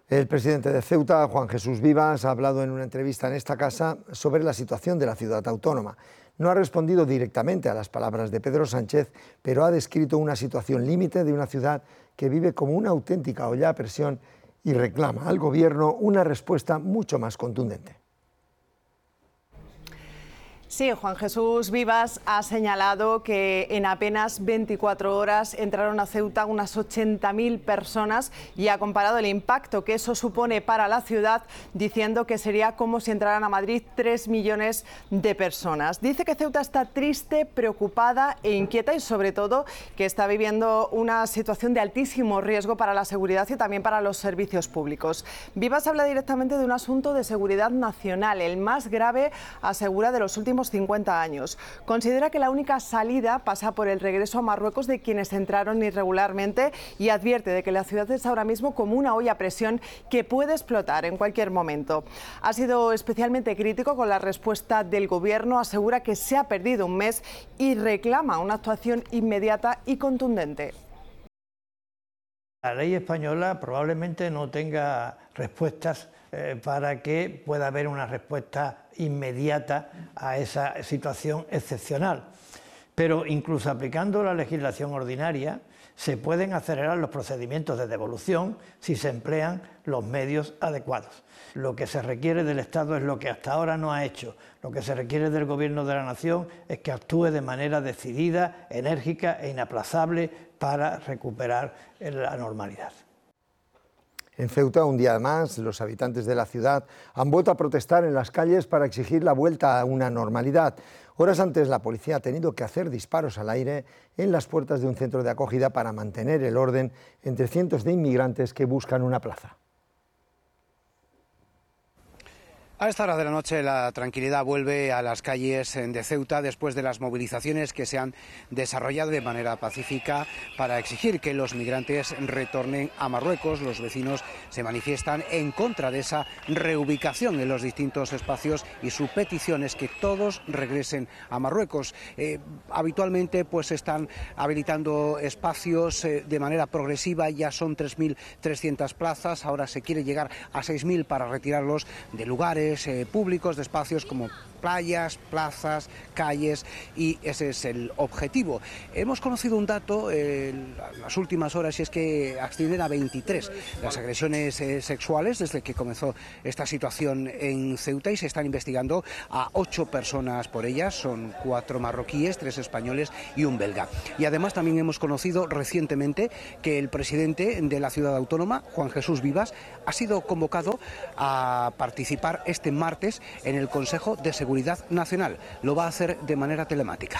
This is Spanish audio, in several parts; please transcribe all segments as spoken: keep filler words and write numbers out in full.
El presidente de Ceuta, Juan Jesús Vivas, ha hablado en una entrevista en esta casa sobre la situación de la ciudad autónoma. No ha respondido directamente a las palabras de Pedro Sánchez, pero ha descrito una situación límite de una ciudad que vive como una auténtica olla a presión y reclama al Gobierno una respuesta mucho más contundente. Sí, Juan Jesús Vivas ha señalado que en apenas veinticuatro horas entraron a Ceuta unas ochenta mil personas y ha comparado el impacto que eso supone para la ciudad, diciendo que sería como si entraran a Madrid tres millones de personas. Dice que Ceuta está triste, preocupada e inquieta y sobre todo que está viviendo una situación de altísimo riesgo para la seguridad y también para los servicios públicos. Vivas habla directamente de un asunto de seguridad nacional, el más grave, asegura, de los últimos cincuenta años. Considera que la única salida pasa por el regreso a Marruecos de quienes entraron irregularmente y advierte de que la ciudad es ahora mismo como una olla a presión que puede explotar en cualquier momento. Ha sido especialmente crítico con la respuesta del Gobierno, asegura que se ha perdido un mes y reclama una actuación inmediata y contundente. La ley española probablemente no tenga respuestas eh, para que pueda haber una respuesta inmediata a esa situación excepcional. Pero incluso aplicando la legislación ordinaria se pueden acelerar los procedimientos de devolución si se emplean los medios adecuados. Lo que se requiere del Estado es lo que hasta ahora no ha hecho. Lo que se requiere del Gobierno de la Nación es que actúe de manera decidida, enérgica e inaplazable para recuperar la normalidad. En Ceuta, un día más, los habitantes de la ciudad han vuelto a protestar en las calles para exigir la vuelta a una normalidad. Horas antes, la policía ha tenido que hacer disparos al aire en las puertas de un centro de acogida para mantener el orden entre cientos de inmigrantes que buscan una plaza. A esta hora de la noche la tranquilidad vuelve a las calles de Ceuta después de las movilizaciones que se han desarrollado de manera pacífica para exigir que los migrantes retornen a Marruecos. Los vecinos se manifiestan en contra de esa reubicación en los distintos espacios y su petición es que todos regresen a Marruecos. Eh, habitualmente pues están habilitando espacios eh, de manera progresiva, ya son tres mil trescientas plazas, ahora se quiere llegar a seis mil para retirarlos de lugares Eh, públicos, de espacios como playas, plazas, calles, y ese es el objetivo. Hemos conocido un dato eh, en las últimas horas y es que ascienden a veintitrés las agresiones eh, sexuales desde que comenzó esta situación en Ceuta y se están investigando a ocho personas por ellas, son cuatro marroquíes, tres españoles y un belga. Y además también hemos conocido recientemente que el presidente de la ciudad autónoma, Juan Jesús Vivas, ha sido convocado a participar este martes en el Consejo de Seguridad Nacional. Lo va a hacer de manera telemática.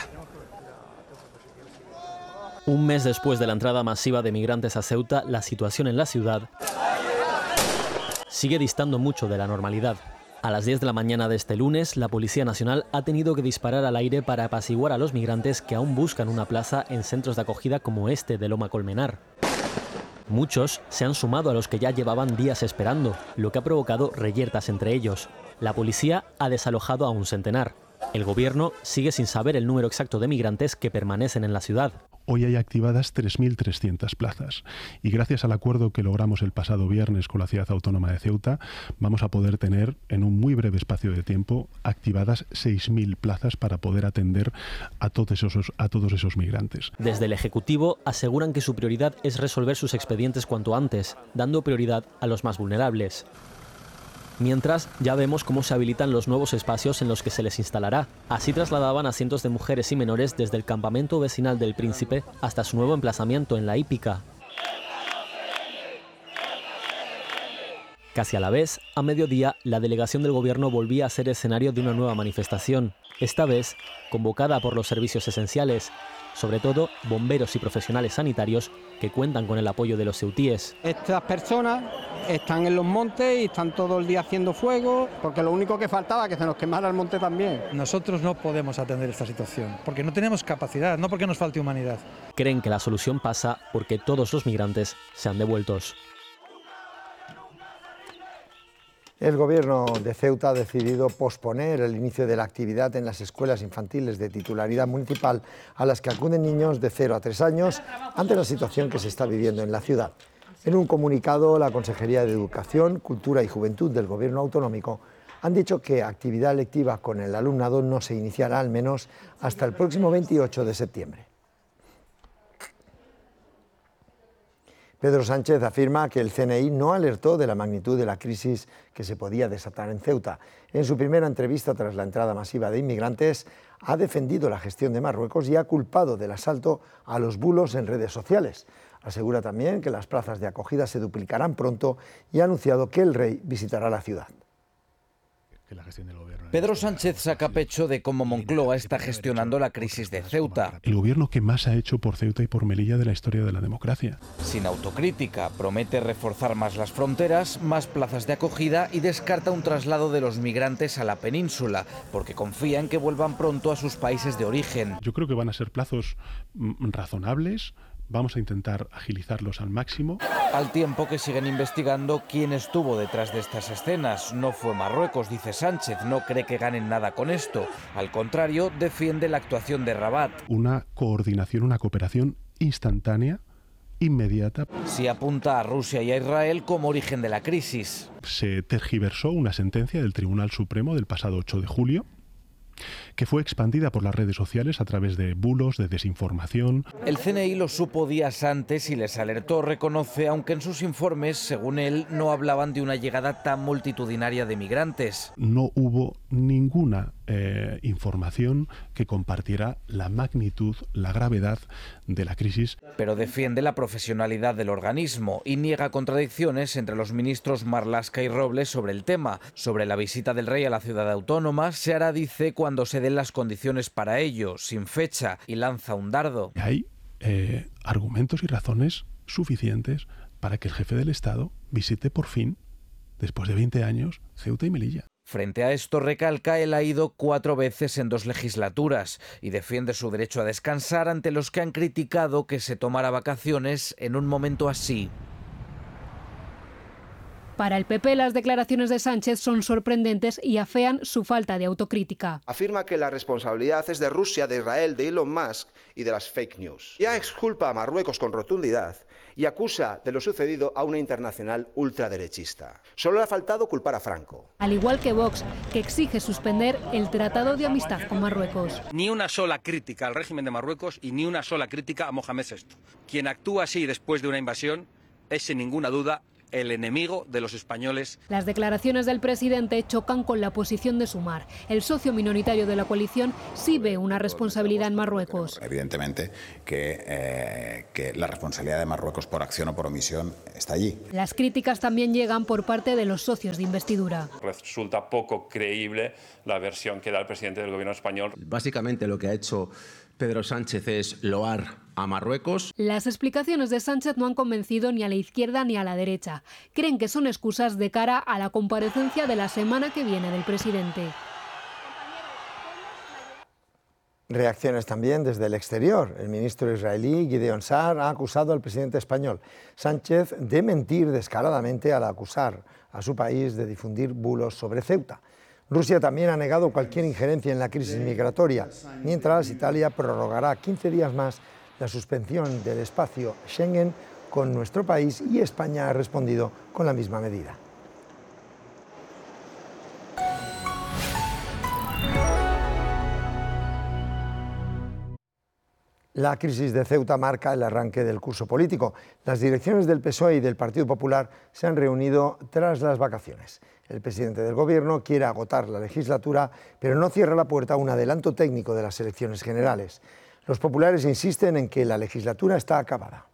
Un mes después de la entrada masiva de migrantes a Ceuta, la situación en la ciudad sigue distando mucho de la normalidad. A las diez de la mañana de este lunes, la Policía Nacional ha tenido que disparar al aire para apaciguar a los migrantes que aún buscan una plaza en centros de acogida como este de Loma Colmenar. Muchos se han sumado a los que ya llevaban días esperando, lo que ha provocado reyertas entre ellos. La policía ha desalojado a un centenar. El Gobierno sigue sin saber el número exacto de migrantes que permanecen en la ciudad. Hoy hay activadas tres mil trescientas plazas y gracias al acuerdo que logramos el pasado viernes con la Ciudad Autónoma de Ceuta vamos a poder tener en un muy breve espacio de tiempo activadas seis mil plazas para poder atender a todos esos, a todos esos migrantes. Desde el Ejecutivo aseguran que su prioridad es resolver sus expedientes cuanto antes, dando prioridad a los más vulnerables. Mientras, ya vemos cómo se habilitan los nuevos espacios en los que se les instalará. Así trasladaban a cientos de mujeres y menores desde el campamento vecinal del Príncipe hasta su nuevo emplazamiento en La Hípica. Casi a la vez, a mediodía, la delegación del Gobierno volvía a ser escenario de una nueva manifestación, esta vez convocada por los servicios esenciales, sobre todo bomberos y profesionales sanitarios que cuentan con el apoyo de los ceutíes. Estas personas están en los montes y están todo el día haciendo fuego, porque lo único que faltaba es que se nos quemara el monte también. Nosotros no podemos atender esta situación, porque no tenemos capacidad, no porque nos falte humanidad. Creen que la solución pasa porque todos los migrantes sean devueltos. El Gobierno de Ceuta ha decidido posponer el inicio de la actividad en las escuelas infantiles de titularidad municipal a las que acuden niños de cero a tres años ante la situación que se está viviendo en la ciudad. En un comunicado, la Consejería de Educación, Cultura y Juventud del Gobierno autonómico han dicho que actividad lectiva con el alumnado no se iniciará al menos hasta el próximo veintiocho de septiembre. Pedro Sánchez afirma que el C N I no alertó de la magnitud de la crisis que se podía desatar en Ceuta. En su primera entrevista tras la entrada masiva de inmigrantes, ha defendido la gestión de Marruecos y ha culpado del asalto a los bulos en redes sociales. Asegura también que las plazas de acogida se duplicarán pronto y ha anunciado que el rey visitará la ciudad. Pedro Sánchez saca pecho de cómo Moncloa está gestionando la crisis de Ceuta. El gobierno que más ha hecho por Ceuta y por Melilla de la historia de la democracia. Sin autocrítica, promete reforzar más las fronteras, más plazas de acogida y descarta un traslado de los migrantes a la península, porque confía en que vuelvan pronto a sus países de origen. Yo creo que van a ser plazos mm, razonables. Vamos a intentar agilizarlos al máximo. Al tiempo que siguen investigando quién estuvo detrás de estas escenas. No fue Marruecos, dice Sánchez, no cree que ganen nada con esto. Al contrario, defiende la actuación de Rabat. Una coordinación, una cooperación instantánea, inmediata. Si apunta a Rusia y a Israel como origen de la crisis. Se tergiversó una sentencia del Tribunal Supremo del pasado ocho de julio, que fue expandida por las redes sociales a través de bulos, de desinformación. El C N I lo supo días antes y les alertó, reconoce, aunque en sus informes, según él, no hablaban de una llegada tan multitudinaria de migrantes. No hubo ninguna eh, información que compartiera la magnitud, la gravedad de la crisis. Pero defiende la profesionalidad del organismo y niega contradicciones entre los ministros Marlaska y Robles sobre el tema. Sobre la visita del rey a la ciudad autónoma, se hará, dice, cuando se den las condiciones para ello, sin fecha, y lanza un dardo. Hay eh, argumentos y razones suficientes para que el jefe del Estado visite por fin, después de veinte años, Ceuta y Melilla. Frente a esto, recalca, él ha ido cuatro veces en dos legislaturas y defiende su derecho a descansar ante los que han criticado que se tomara vacaciones en un momento así. Para el P P, las declaraciones de Sánchez son sorprendentes y afean su falta de autocrítica. Afirma que la responsabilidad es de Rusia, de Israel, de Elon Musk y de las fake news. Ya exculpa a Marruecos con rotundidad y acusa de lo sucedido a una internacional ultraderechista. Solo le ha faltado culpar a Franco. Al igual que Vox, que exige suspender el Tratado de Amistad con Marruecos. Ni una sola crítica al régimen de Marruecos y ni una sola crítica a Mohamed sexto. Quien actúa así después de una invasión es, sin ninguna duda, el enemigo de los españoles. Las declaraciones del presidente chocan con la posición de Sumar. El socio minoritario de la coalición sí ve una responsabilidad en Marruecos. Evidentemente que, eh, que la responsabilidad de Marruecos por acción o por omisión está allí. Las críticas también llegan por parte de los socios de investidura. Resulta poco creíble la versión que da el presidente del gobierno español. Básicamente lo que ha hecho Pedro Sánchez es loar a Marruecos. Las explicaciones de Sánchez no han convencido ni a la izquierda ni a la derecha. Creen que son excusas de cara a la comparecencia de la semana que viene del presidente. Reacciones también desde el exterior. El ministro israelí Gideon Sa'ar ha acusado al presidente español Sánchez de mentir descaradamente al acusar a su país de difundir bulos sobre Ceuta. Rusia también ha negado cualquier injerencia en la crisis migratoria, mientras Italia prorrogará quince días más la suspensión del espacio Schengen con nuestro país y España ha respondido con la misma medida. La crisis de Ceuta marca el arranque del curso político. Las direcciones del P S O E y del Partido Popular se han reunido tras las vacaciones. El presidente del Gobierno quiere agotar la legislatura, pero no cierra la puerta a un adelanto técnico de las elecciones generales. Los populares insisten en que la legislatura está acabada.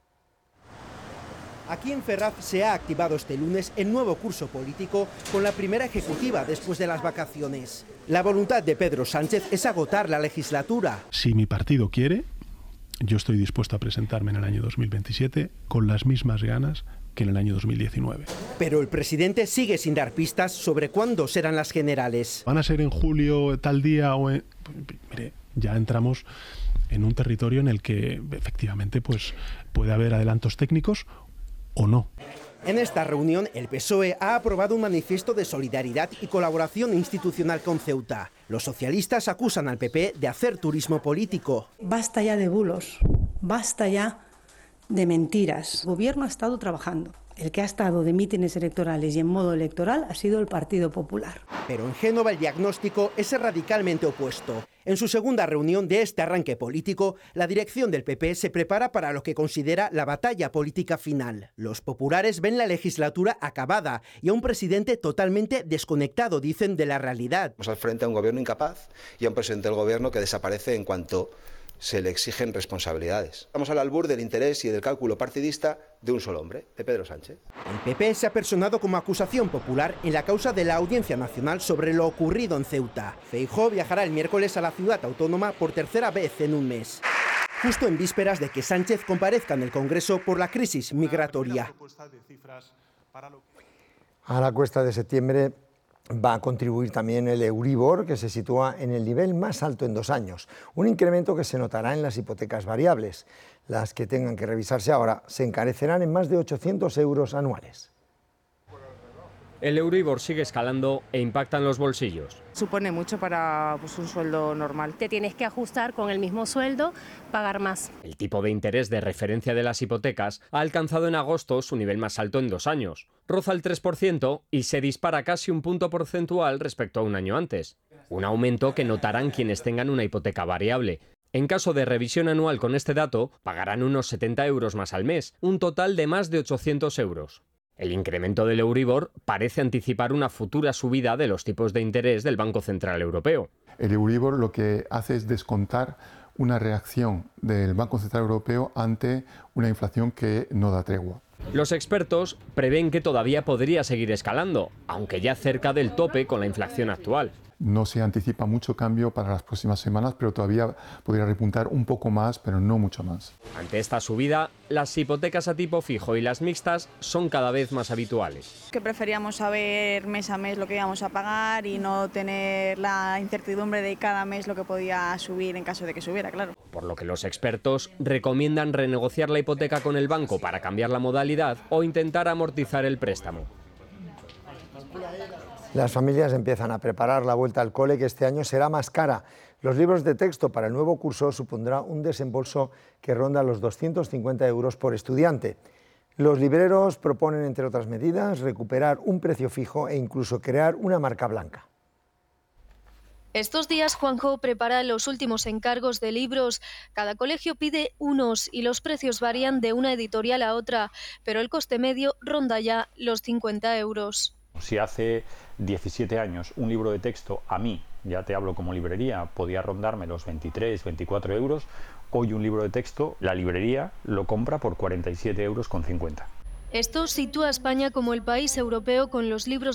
Aquí en Ferraz se ha activado este lunes el nuevo curso político con la primera ejecutiva después de las vacaciones. La voluntad de Pedro Sánchez es agotar la legislatura. Si mi partido quiere, yo estoy dispuesto a presentarme en el año dos mil veintisiete con las mismas ganas que en el año dos mil diecinueve. Pero el presidente sigue sin dar pistas sobre cuándo serán las generales. ¿Van a ser en julio, tal día o en...? Mire, ya entramos en un territorio en el que efectivamente pues, puede haber adelantos técnicos o no. En esta reunión, el P S O E ha aprobado un manifiesto de solidaridad y colaboración institucional con Ceuta. Los socialistas acusan al P P de hacer turismo político. Basta ya de bulos, basta ya de mentiras. El gobierno ha estado trabajando. El que ha estado de mítines electorales y en modo electoral ha sido el Partido Popular. Pero en Génova el diagnóstico es radicalmente opuesto. En su segunda reunión de este arranque político, la dirección del P P se prepara para lo que considera la batalla política final. Los populares ven la legislatura acabada y a un presidente totalmente desconectado, dicen, de la realidad. Estamos al frente a un gobierno incapaz y a un presidente del gobierno que desaparece en cuanto se le exigen responsabilidades. Estamos al albur del interés y del cálculo partidista de un solo hombre, de Pedro Sánchez. El P P se ha personado como acusación popular en la causa de la Audiencia Nacional sobre lo ocurrido en Ceuta. Feijóo viajará el miércoles a la ciudad autónoma por tercera vez en un mes, justo en vísperas de que Sánchez comparezca en el Congreso por la crisis migratoria. A la cuesta de septiembre va a contribuir también el Euribor, que se sitúa en el nivel más alto en dos años, un incremento que se notará en las hipotecas variables. Las que tengan que revisarse ahora se encarecerán en más de ochocientos euros anuales. El Euribor sigue escalando e impacta en los bolsillos. Supone mucho para pues, un sueldo normal. Te tienes que ajustar con el mismo sueldo, pagar más. El tipo de interés de referencia de las hipotecas ha alcanzado en agosto su nivel más alto en dos años. Roza el tres por ciento y se dispara casi un punto porcentual respecto a un año antes. Un aumento que notarán quienes tengan una hipoteca variable. En caso de revisión anual con este dato, pagarán unos setenta euros más al mes, un total de más de ochocientos euros. El incremento del Euribor parece anticipar una futura subida de los tipos de interés del Banco Central Europeo. El Euribor lo que hace es descontar una reacción del Banco Central Europeo ante una inflación que no da tregua. Los expertos prevén que todavía podría seguir escalando, aunque ya cerca del tope con la inflación actual. No se anticipa mucho cambio para las próximas semanas, pero todavía podría repuntar un poco más, pero no mucho más. Ante esta subida, las hipotecas a tipo fijo y las mixtas son cada vez más habituales. Que preferíamos saber mes a mes lo que íbamos a pagar y no tener la incertidumbre de cada mes lo que podía subir en caso de que subiera, claro. Por lo que los expertos recomiendan renegociar la hipoteca con el banco para cambiar la modalidad o intentar amortizar el préstamo. Las familias empiezan a preparar la vuelta al cole, que este año será más cara. Los libros de texto para el nuevo curso supondrá un desembolso que ronda los doscientos cincuenta euros por estudiante. Los libreros proponen, entre otras medidas, recuperar un precio fijo e incluso crear una marca blanca. Estos días Juanjo prepara los últimos encargos de libros. Cada colegio pide unos y los precios varían de una editorial a otra, pero el coste medio ronda ya los cincuenta euros. Si hace diecisiete años un libro de texto, a mí, ya te hablo como librería, podía rondarme los veintitrés, veinticuatro euros, hoy un libro de texto, la librería lo compra por cuarenta y siete euros con cincuenta. Esto sitúa a España como el país europeo con los libros